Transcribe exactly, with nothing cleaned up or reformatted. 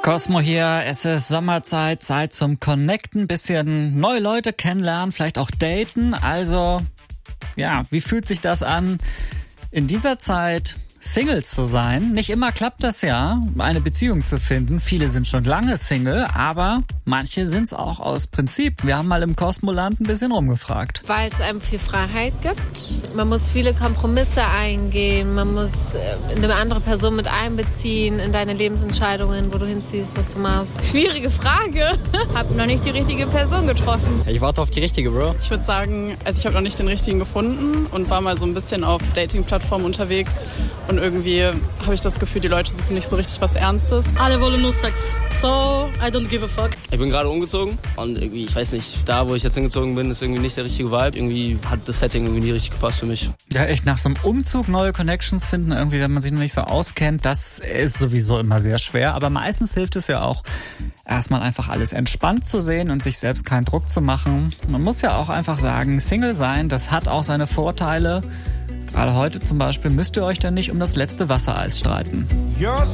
Cosmo hier, es ist Sommerzeit, Zeit zum Connecten, bisschen neue Leute kennenlernen, vielleicht auch daten. Also, ja, wie fühlt sich das an, in dieser Zeit Single zu sein? Nicht immer klappt das ja, eine Beziehung zu finden. Viele sind schon lange Single, aber manche sind es auch aus Prinzip. Wir haben mal im Cosmoland ein bisschen rumgefragt. Weil es einem viel Freiheit gibt. Man muss viele Kompromisse eingehen. Man muss eine andere Person mit einbeziehen in deine Lebensentscheidungen, wo du hinziehst, was du machst. Schwierige Frage. Hab noch nicht die richtige Person getroffen. Ich warte auf die richtige, Bro. Ich würde sagen, also ich habe noch nicht den richtigen gefunden und war mal so ein bisschen auf Dating-Plattformen unterwegs. Und irgendwie habe ich das Gefühl, die Leute suchen nicht so richtig was Ernstes. Alle wollen nur Sex. So, I don't give a fuck. Ich bin gerade umgezogen und irgendwie, ich weiß nicht, da wo ich jetzt hingezogen bin, ist irgendwie nicht der richtige Vibe. Irgendwie hat das Setting irgendwie nicht richtig gepasst für mich. Ja, echt nach so einem Umzug neue Connections finden, irgendwie, wenn man sich noch nicht so auskennt, das ist sowieso immer sehr schwer. Aber meistens hilft es ja auch, erstmal einfach alles entspannt zu sehen und sich selbst keinen Druck zu machen. Man muss ja auch einfach sagen, Single sein, das hat auch seine Vorteile. Gerade heute zum Beispiel müsst ihr euch dann nicht um das letzte Wassereis streiten.